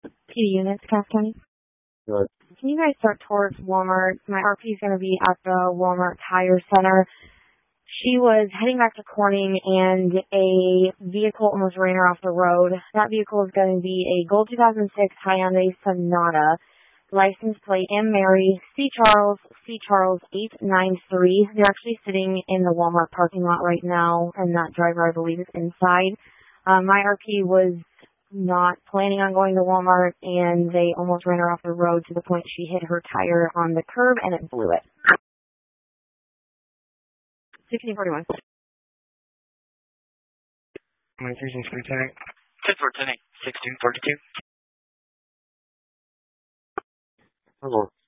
PD units, Cass County. Good. Can you guys start towards Walmart? My RP is going to be at the Walmart Tire Center. She was heading back to Corning, and a vehicle almost ran her off the road. That vehicle is going to be a gold 2006 Hyundai Sonata. License plate M. Mary, C. Charles 893. They're actually sitting in the Walmart parking lot right now, and that driver, I believe, is inside. My RP was not planning on going to Walmart, and they almost ran her off the road to the point she hit her tire on the curb, and it blew it. 1641. My Lieutenant. 10-4, 10-8, 1642. Hello.